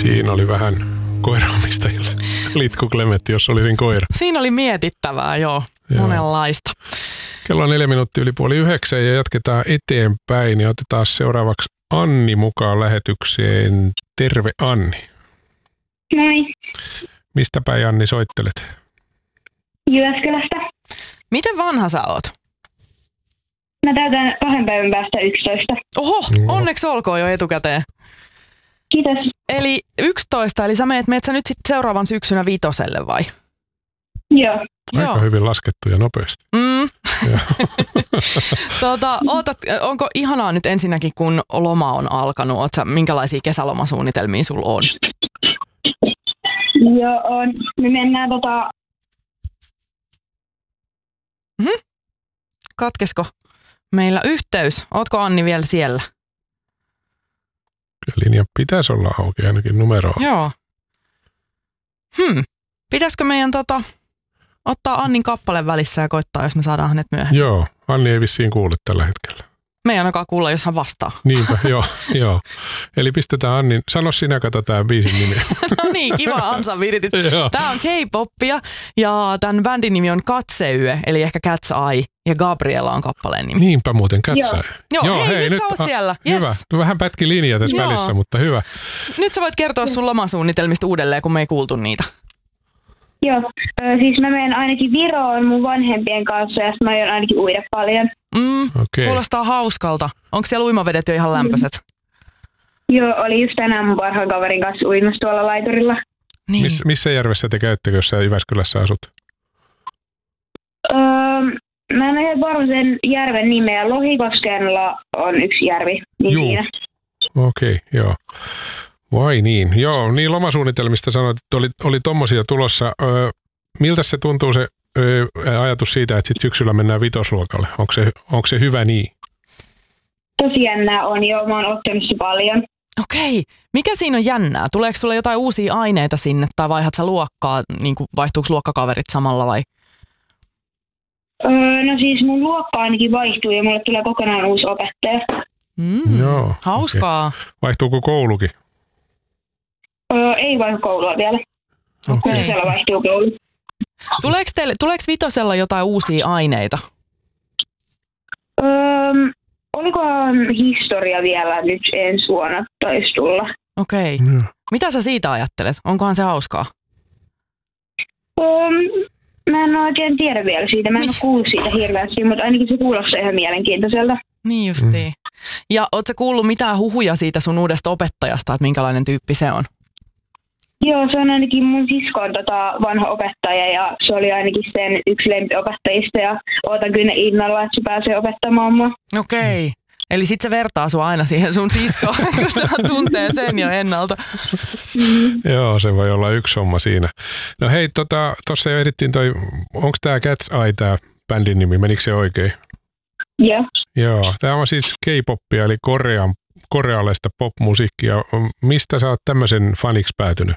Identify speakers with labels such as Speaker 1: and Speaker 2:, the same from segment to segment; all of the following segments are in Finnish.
Speaker 1: Siinä oli vähän koiraomistajille. Litku Klemetti, jos olisin koira.
Speaker 2: Siinä oli mietittävää, joo. Monenlaista.
Speaker 1: Kello on 4 minuuttia yli 8:30 ja jatketaan eteenpäin. Ja otetaan seuraavaksi Anni mukaan lähetykseen. Terve Anni.
Speaker 3: Moi.
Speaker 1: Mistä päin Anni soittelet?
Speaker 3: Jyväskylästä.
Speaker 2: Miten vanha sä oot?
Speaker 3: Mä täytän 2 päivän päästä 11.
Speaker 2: Oho, onneksi olkoon jo etukäteen.
Speaker 3: Kiitos.
Speaker 2: Eli 11, eli sä meet sä nyt sitten seuraavan syksynä 5 vai?
Speaker 3: Joo.
Speaker 1: Aika hyvin laskettu ja nopeasti.
Speaker 2: Onko ihanaa nyt ensinnäkin, kun loma on alkanut? Minkälaisia kesälomasuunnitelmia sulla on?
Speaker 3: Joo, on. Me mennään
Speaker 2: Katkesko meillä yhteys? Ootko Anni vielä siellä?
Speaker 1: Linja pitäisi olla auki ainakin numeroa.
Speaker 2: Joo. Pitäisikö meidän ottaa Annin kappale välissä ja koittaa, jos me saadaan hänet myöhemmin?
Speaker 1: Joo, Anni ei vissiin kuule tällä hetkellä.
Speaker 2: Me ei ainakaan kuulla, jos hän vastaa.
Speaker 1: Niinpä, joo. Eli pistetään Annin, sano sinä, kato tämä biisin nimi.
Speaker 2: No niin, kiva Ansa viritit. Tämä on K-poppia ja tämän bändin nimi on Katseyö, eli ehkä Cat's Eye, ja Gabriella on kappaleen nimi.
Speaker 1: Niinpä muuten, Cat's Eye.
Speaker 2: Joo, hei, nyt sä oot siellä.
Speaker 1: Hyvä, no, vähän pätki linja tässä välissä, mutta hyvä.
Speaker 2: Nyt sä voit kertoa sun lomasuunnitelmista uudelleen, kun me ei kuultu niitä.
Speaker 3: Joo, siis mä menen ainakin Viroon mun vanhempien kanssa ja mä aion ainakin uida paljon.
Speaker 2: Kuulostaa hauskalta. Onko siellä uimavedet jo ihan lämpöiset?
Speaker 3: Joo, oli just tänään mun parhaan kaverin kanssa uimassa tuolla laiturilla.
Speaker 1: Niin. Missä järvessä te käytte, jos sä Jyväskylässä asut?
Speaker 3: Mä en ole varma sen järven nimeä. Lohikoskella on yksi järvi. Niin siinä.
Speaker 1: Okei, joo. Vai niin. Joo, niin lomasuunnitelmista sanoit, että oli tommosia tulossa. Miltä se tuntuu se ajatus siitä, että sit syksyllä mennään 5-luokalle? Onko se hyvä niin?
Speaker 3: Tosi jännää on, joo. Mä oon ottanut se paljon.
Speaker 2: Okei. Mikä siinä on jännää? Tuleeko sulle jotain uusia aineita sinne tai vaihdat sä luokkaa? Niin kuin vaihtuuko luokkakaverit samalla vai?
Speaker 3: No siis mun luokka ainakin vaihtuu ja mulle tulee kokonaan uusi opettaja.
Speaker 1: Joo.
Speaker 2: Hauskaa.
Speaker 1: Okay. Vaihtuuko koulukin?
Speaker 3: Ei vaihdu koulua vielä.
Speaker 2: Okei.
Speaker 3: Siellä vaihtuu koulu.
Speaker 2: Tuleeko 5 jotain uusia aineita?
Speaker 3: Olikohan historia vielä nyt ensi vuonna taisi tulla?
Speaker 2: Okei. Mitä sä siitä ajattelet? Onkohan se hauskaa?
Speaker 3: Mä en oikein tiedä vielä siitä. Mä en ole kuullut siitä hirveästi, mutta ainakin se kuulostaa ihan mielenkiintoiselta.
Speaker 2: Niin justiin. Ja ootko sä kuullut mitään huhuja siitä sun uudesta opettajasta, että minkälainen tyyppi se on?
Speaker 3: Joo, se on ainakin mun siskon vanha opettaja ja se oli ainakin sen yksi lempiopettajista ja ootan kyllä innolla, että se pääsee opettamaan mua. Okei.
Speaker 2: Eli sit se vertaa sua aina siihen sun siskoon, kun sä tuntee sen jo ennalta.
Speaker 1: Joo, se voi olla yksi homma siinä. No hei, tossa jo ehdittiin onko tää Cat's Eye tää bändin nimi, menikö se oikein?
Speaker 3: Joo.
Speaker 1: Joo, tää on siis K-poppia eli korealaista popmusiikkia. Mistä sä oot tämmöisen faniksi päätynyt?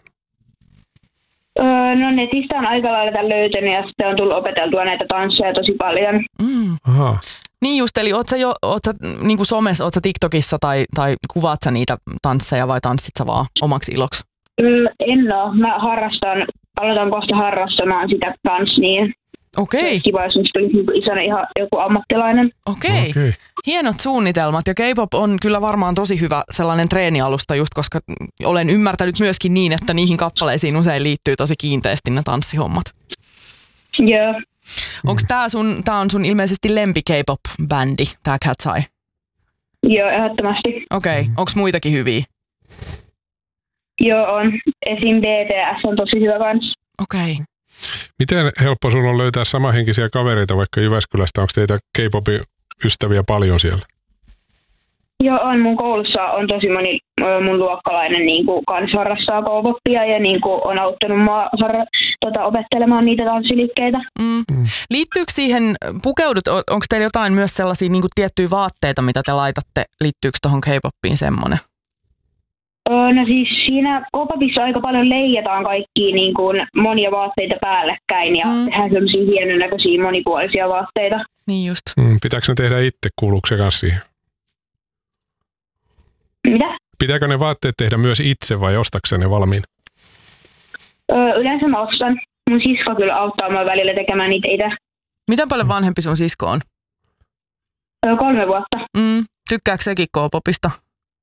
Speaker 3: No netistä on aika lailla löytänyt ja sitten on tullut opeteltua näitä tansseja tosi paljon.
Speaker 1: Aha.
Speaker 2: Niin just, eli oot sä niin kuin somessa, oot sä TikTokissa tai kuvaat sä niitä tansseja vai tanssit sä vaan omaksi iloksi?
Speaker 3: En oo. Mä aloitan kohta harrastamaan sitä kanssa niin.
Speaker 2: Okei.
Speaker 3: Kiva, jos musta tulisi isona ihan joku ammattilainen.
Speaker 2: Okei. Hienot suunnitelmat ja K-pop on kyllä varmaan tosi hyvä sellainen treenialusta just, koska olen ymmärtänyt myöskin niin, että niihin kappaleisiin usein liittyy tosi kiinteästi ne tanssihommat.
Speaker 3: Joo.
Speaker 2: Onko tää on sun ilmeisesti lempi K-pop-bändi, tää Cat's Eye?
Speaker 3: Joo, ehdottomasti.
Speaker 2: Okei. Onko muitakin hyviä?
Speaker 3: Joo, on. Esim. BTS on tosi hyvä kans.
Speaker 2: Okei.
Speaker 1: Miten helppo sun on löytää samanhenkisiä kavereita vaikka Jyväskylästä? Onko teitä K-popin ystäviä paljon siellä?
Speaker 3: Joo, on. Mun koulussa on tosi moni mun luokkalainen niin kuin kans harrastaa K-popia ja niin kuin on auttanut mua opettelemaan niitä tanssiliikkeitä.
Speaker 2: Liittyykö siihen, onko teillä jotain myös sellaisia niin kuin tiettyjä vaatteita, mitä te laitatte? Liittyykö tuohon K-popiin semmoinen?
Speaker 3: No siis siinä K-popissa aika paljon leijataan kaikkia niin kuin monia vaatteita päällekkäin ja tehdään sellaisia hienonäköisiä monipuolisia vaatteita.
Speaker 2: Niin just.
Speaker 1: Pitääkö ne tehdä itse? Kuuluuko se kanssa siihen?
Speaker 3: Mitä?
Speaker 1: Pitääkö ne vaatteet tehdä myös itse vai ostatko ne valmiin?
Speaker 3: Yleensä mä ostan. Mun sisko kyllä auttaa mua välillä tekemään niitä itse.
Speaker 2: Miten paljon vanhempi sun sisko on?
Speaker 3: 3 vuotta.
Speaker 2: Tykkääkö sekin K-popista?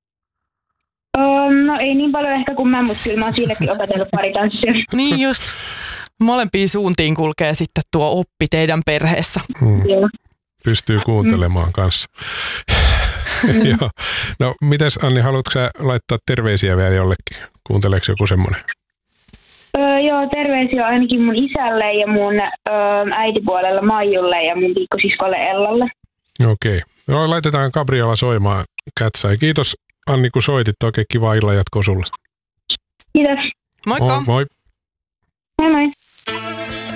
Speaker 3: No ei niin paljon ehkä kuin mä, mutta kyllä mä oon sillekin opetellut pari tanssia.
Speaker 2: Niin just. Molempiin suuntiin kulkee sitten tuo oppi teidän perheessä.
Speaker 3: Joo.
Speaker 1: Pystyy kuuntelemaan kanssa. Joo. No mites Anni, haluatko sä laittaa terveisiä vielä jollekin? Kuunteleeko joku semmoinen?
Speaker 3: Joo, terveisiä ainakin mun isälle ja mun äitipuolella Maijulle ja mun pikkosiskolle Ellalle.
Speaker 1: Okei. No, laitetaan Gabriela soimaan Kätsä. Kiitos Anni, kun soitit. Oikein kiva illan jatkoa sulle.
Speaker 3: Kiitos.
Speaker 2: Moikka!
Speaker 1: Moi.
Speaker 3: Moi moi.